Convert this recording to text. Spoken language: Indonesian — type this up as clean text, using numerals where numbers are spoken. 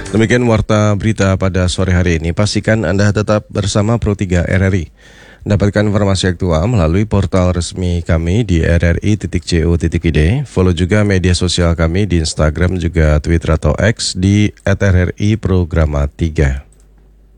Demikian warta berita pada sore hari ini. Pastikan Anda tetap bersama Pro 3 RRI. Dapatkan informasi aktual melalui portal resmi kami di rri.co.id. Follow juga media sosial kami di Instagram juga Twitter atau X di @rri programa 3.